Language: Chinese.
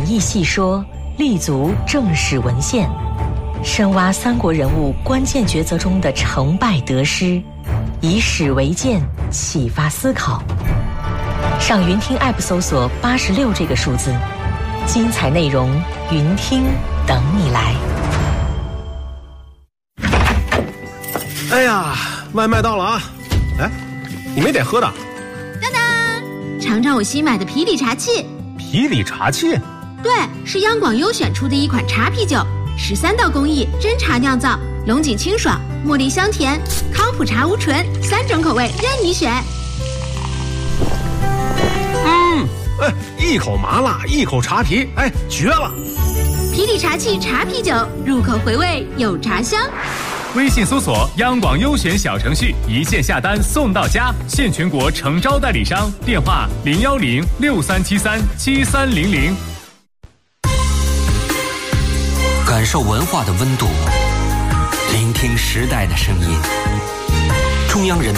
绎细说，立足正史文献，深挖三国人物关键抉择中的成败得失，以史为鉴，启发思考。上云听 App 搜索86这个数字，精彩内容云听等你来。 哎呀，外卖到了啊！哎，你没得喝的？ 当当，尝尝我新买的皮里茶器。 皮里茶器？ 对，是央广优选出的一款茶啤酒，13道工艺，真茶酿造，龙井清爽，茉莉香甜，康普茶无醇，3种口味任你选。 哎，一口麻辣，一口茶皮，哎，绝了！ 皮里茶器茶啤酒，入口回味有茶香。 微信搜索央广优选小程序，一键下单送到家，现全国诚招代理商，电话01063737300。 感受文化的温度，聆听时代的声音。中央人民